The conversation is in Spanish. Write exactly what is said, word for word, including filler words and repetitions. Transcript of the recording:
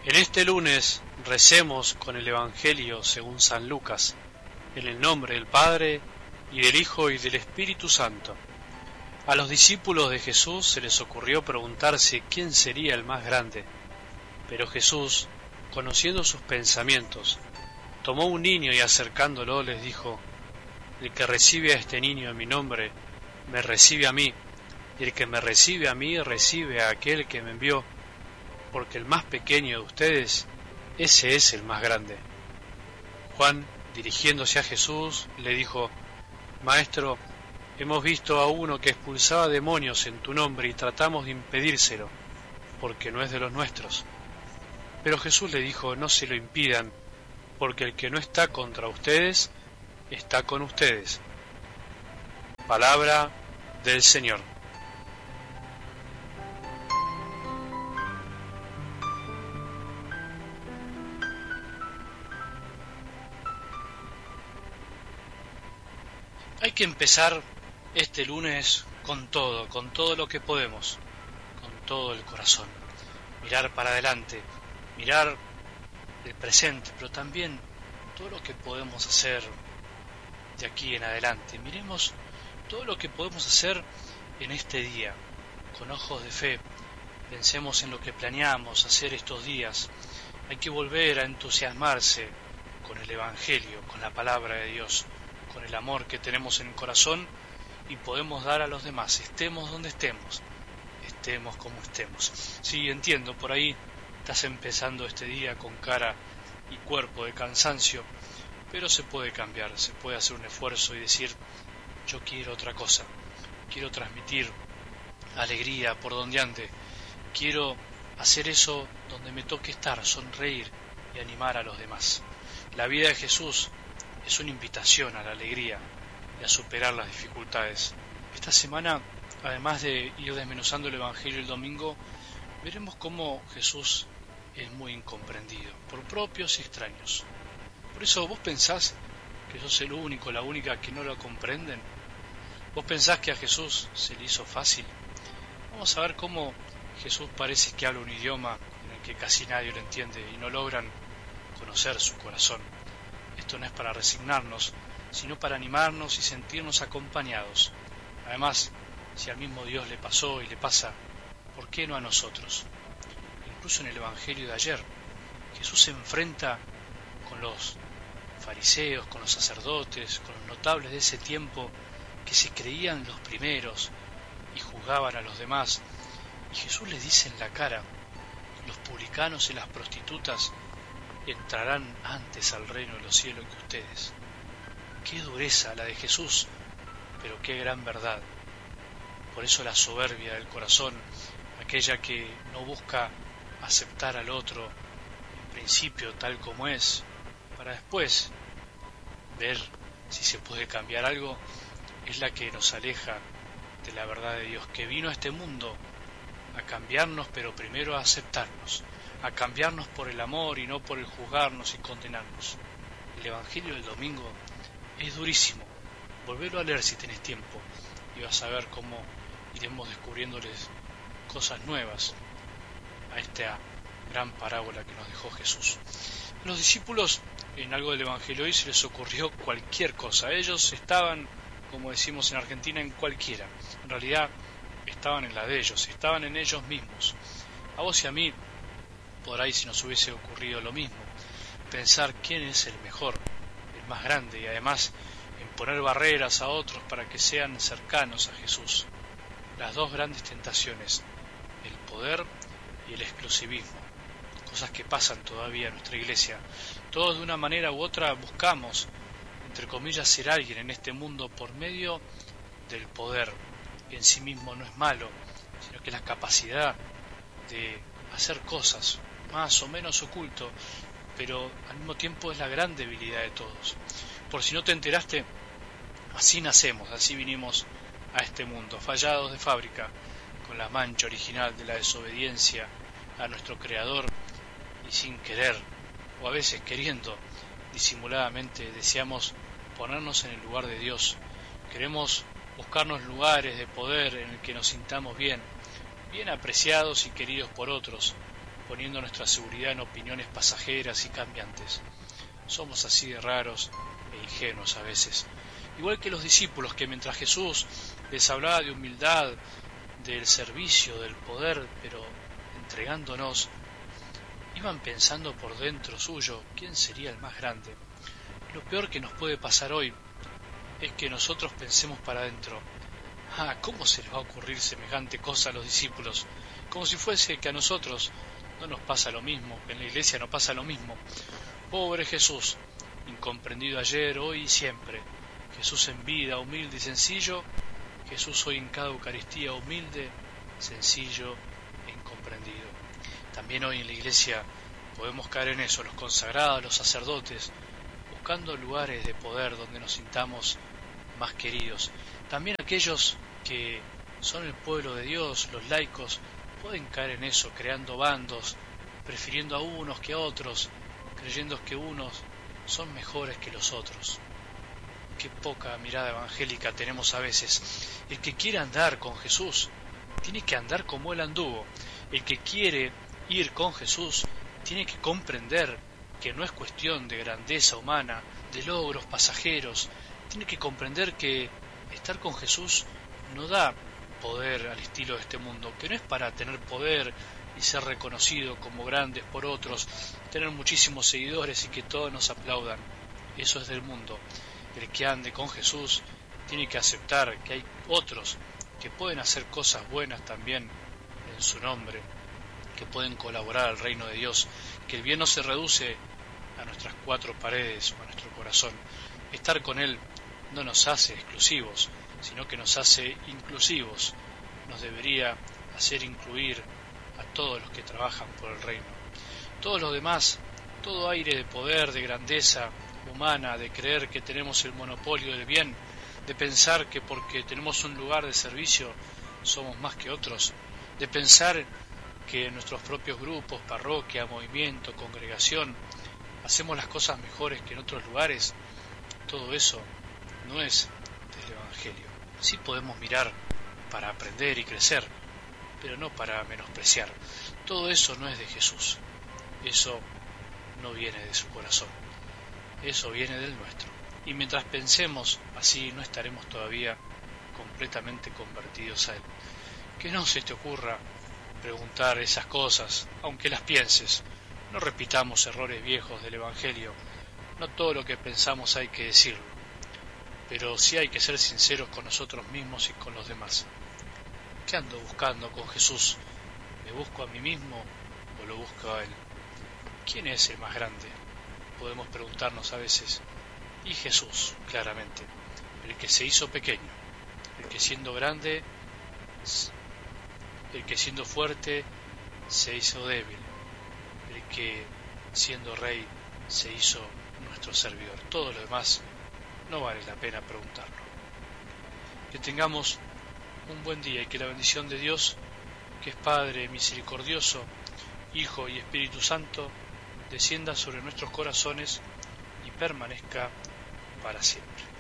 En este lunes recemos con el Evangelio según San Lucas, en el nombre del Padre, y del Hijo, y del Espíritu Santo. A los discípulos de Jesús se les ocurrió preguntarse quién sería el más grande. Pero Jesús, conociendo sus pensamientos, tomó un niño y acercándolo les dijo: El que recibe a este niño en mi nombre, me recibe a mí, y el que me recibe a mí, recibe a aquel que me envió. Porque el más pequeño de ustedes, ese es el más grande. Juan, dirigiéndose a Jesús, le dijo: Maestro, hemos visto a uno que expulsaba demonios en tu nombre y tratamos de impedírselo, porque no es de los nuestros. Pero Jesús le dijo: No se lo impidan, porque el que no está contra ustedes, está con ustedes. Palabra del Señor. Hay que empezar este lunes con todo, con todo lo que podemos, con todo el corazón. Mirar para adelante, mirar el presente, pero también todo lo que podemos hacer de aquí en adelante. Miremos todo lo que podemos hacer en este día, con ojos de fe. Pensemos en lo que planeamos hacer estos días. Hay que volver a entusiasmarse con el Evangelio, con la palabra de Dios, con el amor que tenemos en el corazón y podemos dar a los demás, estemos donde estemos, estemos como estemos. Sí, entiendo, por ahí estás empezando este día con cara y cuerpo de cansancio, pero se puede cambiar, se puede hacer un esfuerzo y decir: yo quiero otra cosa, quiero transmitir alegría por donde ande, quiero hacer eso donde me toque estar, sonreír y animar a los demás. La vida de Jesús es una invitación a la alegría y a superar las dificultades. Esta semana, además de ir desmenuzando el Evangelio el domingo, veremos cómo Jesús es muy incomprendido por propios y extraños. Por eso, ¿vos pensás que sos el único, la única que no lo comprenden? ¿Vos pensás que a Jesús se le hizo fácil? Vamos a ver cómo Jesús parece que habla un idioma en el que casi nadie lo entiende y no logran conocer su corazón. Esto no es para resignarnos, sino para animarnos y sentirnos acompañados. Además, si al mismo Dios le pasó y le pasa, ¿por qué no a nosotros? Incluso en el Evangelio de ayer, Jesús se enfrenta con los fariseos, con los sacerdotes, con los notables de ese tiempo que se creían los primeros y juzgaban a los demás. Y Jesús les dice en la cara: los publicanos y las prostitutas entrarán antes al reino de los cielos que ustedes. Qué dureza la de Jesús, pero qué gran verdad. Por eso la soberbia del corazón, aquella que no busca aceptar al otro en principio tal como es, para después ver si se puede cambiar algo, es la que nos aleja de la verdad de Dios, que vino a este mundo a cambiarnos, pero primero a aceptarnos, a cambiarnos por el amor y no por el juzgarnos y condenarnos. El Evangelio del domingo es durísimo. Volverlo a leer si tenés tiempo y vas a ver cómo iremos descubriéndoles cosas nuevas a esta gran parábola que nos dejó Jesús. A los discípulos, en algo del Evangelio hoy, se les ocurrió cualquier cosa. Ellos estaban, como decimos en Argentina, en cualquiera. En realidad estaban en la de ellos, estaban en ellos mismos. A vos y a mí, por ahí si nos hubiese ocurrido lo mismo, pensar quién es el mejor, el más grande, y además en poner barreras a otros para que sean cercanos a Jesús. Las dos grandes tentaciones, el poder y el exclusivismo, cosas que pasan todavía en nuestra iglesia. Todos de una manera u otra buscamos, entre comillas, ser alguien en este mundo por medio del poder, que en sí mismo no es malo, sino que la capacidad de hacer cosas más o menos oculto, pero al mismo tiempo es la gran debilidad de todos. Por si no te enteraste, así nacemos, así vinimos a este mundo, fallados de fábrica, con la mancha original de la desobediencia a nuestro Creador, y sin querer, o a veces queriendo, disimuladamente deseamos ponernos en el lugar de Dios. Queremos buscarnos lugares de poder en el que nos sintamos bien, bien apreciados y queridos por otros, poniendo nuestra seguridad en opiniones pasajeras y cambiantes. Somos así de raros e ingenuos a veces, igual que los discípulos que mientras Jesús les hablaba de humildad, del servicio, del poder, pero entregándonos, iban pensando por dentro suyo quién sería el más grande. Lo peor que nos puede pasar hoy es que nosotros pensemos para adentro: ah, ¿cómo se les va a ocurrir semejante cosa a los discípulos? Como si fuese que a nosotros no nos pasa lo mismo, que en la iglesia no pasa lo mismo. Pobre Jesús, incomprendido ayer, hoy y siempre. Jesús en vida, humilde y sencillo. Jesús hoy en cada Eucaristía, humilde, sencillo e incomprendido. También hoy en la iglesia podemos caer en eso, los consagrados, los sacerdotes, buscando lugares de poder donde nos sintamos más queridos. También aquellos que son el pueblo de Dios, los laicos, pueden caer en eso, creando bandos, prefiriendo a unos que a otros, creyendo que unos son mejores que los otros. Qué poca mirada evangélica tenemos a veces. El que quiere andar con Jesús tiene que andar como Él anduvo. El que quiere ir con Jesús tiene que comprender que no es cuestión de grandeza humana, de logros pasajeros. Tiene que comprender que estar con Jesús no da poder al estilo de este mundo, que no es para tener poder y ser reconocido como grandes por otros, tener muchísimos seguidores y que todos nos aplaudan. Eso es del mundo. El que ande con Jesús tiene que aceptar que hay otros que pueden hacer cosas buenas también en su nombre, que pueden colaborar al reino de Dios, que el bien no se reduce a nuestras cuatro paredes o a nuestro corazón. Estar con Él no nos hace exclusivos, sino que nos hace inclusivos. Nos debería hacer incluir a todos los que trabajan por el reino. Todos los demás, todo aire de poder, de grandeza humana, de creer que tenemos el monopolio del bien, de pensar que porque tenemos un lugar de servicio somos más que otros, de pensar que en nuestros propios grupos, parroquia, movimiento, congregación, hacemos las cosas mejores que en otros lugares. Todo eso no es del Evangelio. Sí podemos mirar para aprender y crecer, pero no para menospreciar. Todo eso no es de Jesús. Eso no viene de su corazón. Eso viene del nuestro. Y mientras pensemos así, no estaremos todavía completamente convertidos a Él. Que no se te ocurra preguntar esas cosas, aunque las pienses. No repitamos errores viejos del Evangelio. No todo lo que pensamos hay que decirlo, pero sí hay que ser sinceros con nosotros mismos y con los demás. ¿Qué ando buscando con Jesús? ¿Me busco a mí mismo o lo busco a Él? ¿Quién es el más grande? Podemos preguntarnos a veces. Y Jesús, claramente, el que se hizo pequeño, el que siendo grande, el que siendo fuerte, se hizo débil, el que siendo rey, se hizo nuestro servidor. Todo lo demás no vale la pena preguntarlo. Que tengamos un buen día y que la bendición de Dios, que es Padre misericordioso, Hijo y Espíritu Santo, descienda sobre nuestros corazones y permanezca para siempre.